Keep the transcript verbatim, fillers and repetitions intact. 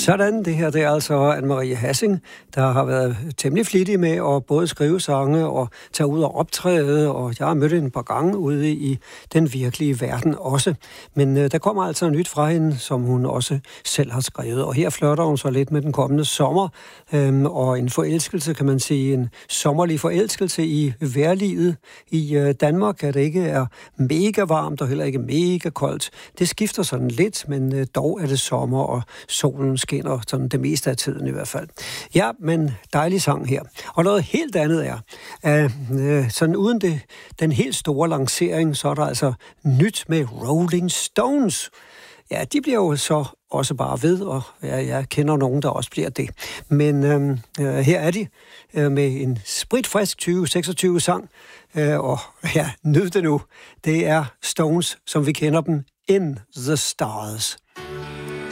Sådan, det her det er altså Anne-Marie Hassing, der har været temmelig flittig med at både skrive sange og tage ud og optræde, og jeg har mødt hende et par gange ude i den virkelige verden også. Men øh, der kommer altså nyt fra hende, som hun også selv har skrevet, og her flirter hun så lidt med den kommende sommer, øh, og en forelskelse, kan man sige, en sommerlig forelskelse i vejrlivet. I øh, Danmark er det ikke er mega varmt og heller ikke mega koldt. Det skifter sådan lidt, men øh, dog er det sommer, og solen skinner sådan det meste af tiden i hvert fald. Ja, men dejlig sang her. Og noget helt andet er, at øh, sådan uden det, den helt store lancering, så er der altså nyt med Rolling Stones. Ja, de bliver jo så også bare ved, og ja, jeg kender nogen, der også bliver det. Men øh, øh, her er de øh, med en spritfrisk tyve seksogtyve sang, øh, og ja, nyd det nu. Det er Stones, som vi kender dem, In the Stars.